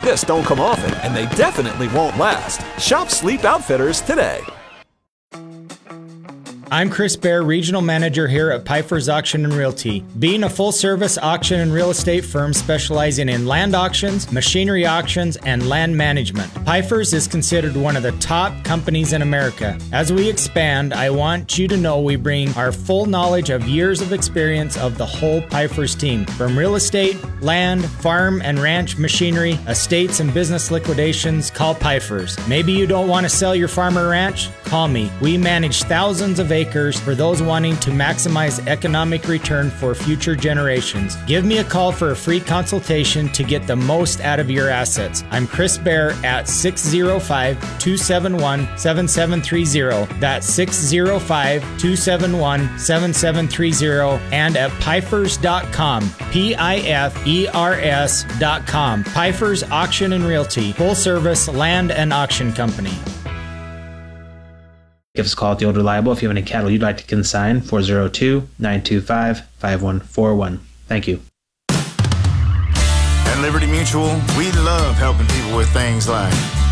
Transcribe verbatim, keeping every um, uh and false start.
this don't come often, and they definitely won't last. Shop Sleep Outfitters today. I'm Chris Bear, Regional Manager here at Pfeiffer's Auction and Realty. Being a full-service auction and real estate firm specializing in land auctions, machinery auctions, and land management, Pfeiffer's is considered one of the top companies in America. As we expand, I want you to know we bring our full knowledge of years of experience of the whole Pfeiffer's team. From real estate, land, farm and ranch machinery, estates and business liquidations, call Pfeiffer's. Maybe you don't want to sell your farm or ranch? Call me. We manage thousands of acres for those wanting to maximize economic return for future generations. Give me a call for a free consultation to get the most out of your assets. I'm Chris Bear at six oh five, two seven one, seven seven three oh. That's six oh five, two seven one, seven seven three oh and at Pfeiffer's dot com. P I F E R S dot com. Pfeiffer's Auction and Realty, full service land and auction company. Give us a call at The Old Reliable if you have any cattle you'd like to consign, four oh two, nine two five, five one four one. Thank you. At Liberty Mutual, we love helping people with things like